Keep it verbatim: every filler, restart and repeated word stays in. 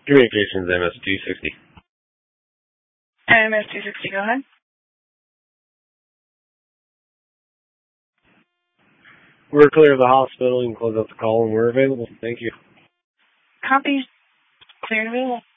Communications M S two sixty. M S two sixty, go ahead. We're clear of the hospital. You can close out the call when we're available. Thank you. Copy. Clear and available.